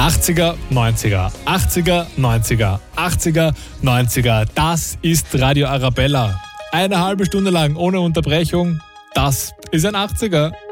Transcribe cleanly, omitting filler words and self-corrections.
80er, 90er, 80er, 90er, 80er, 90er. Das ist Radio Arabella. Eine halbe Stunde lang ohne Unterbrechung. Das ist ein 80er.